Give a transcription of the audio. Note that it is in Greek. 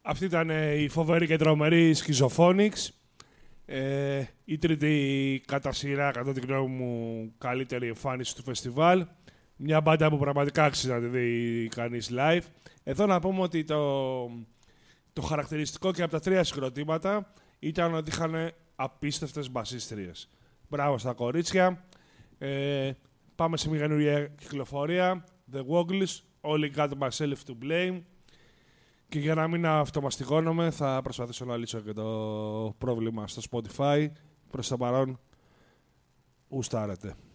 Αυτή ήταν η φοβερή και τρομερή Schizophonics. Η τρίτη κατά σειρά, κατά την γνώμη μου, καλύτερη εμφάνιση του φεστιβάλ. Μια μπάντα που πραγματικά άξιζε να τη δει κανείς live. Εδώ να πούμε ότι το χαρακτηριστικό και από τα τρία συγκροτήματα ήταν ότι είχαν απίστευτες μπασίστριες. Μπράβο στα κορίτσια. Πάμε σε μια καινούργια κυκλοφορία. The Woggles, Only Got Myself to Blame. Και για να μην αυτομαστιγώνομαι, θα προσπαθήσω να λύσω και το πρόβλημα στο Spotify. Προς το παρόν, ουστάρετε.